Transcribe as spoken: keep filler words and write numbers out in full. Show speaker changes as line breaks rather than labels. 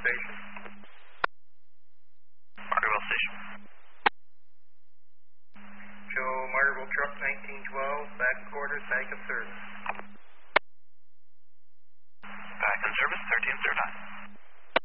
station.
Margaretville Station.
Show Margaretville truck nineteen twelve, back quarters, back of service.